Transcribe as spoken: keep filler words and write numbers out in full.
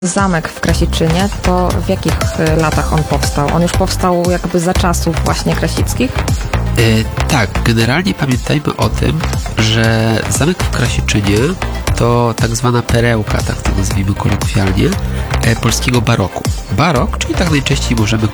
Zamek w Krasiczynie, to w jakich y, latach on powstał? On już powstał jakby za czasów właśnie Krasickich? Yy, tak, generalnie pamiętajmy o tym, że zamek w Krasiczynie to tak zwana perełka, tak to nazwijmy kolokwialnie, e, polskiego baroku. Barok, czyli tak najczęściej możemy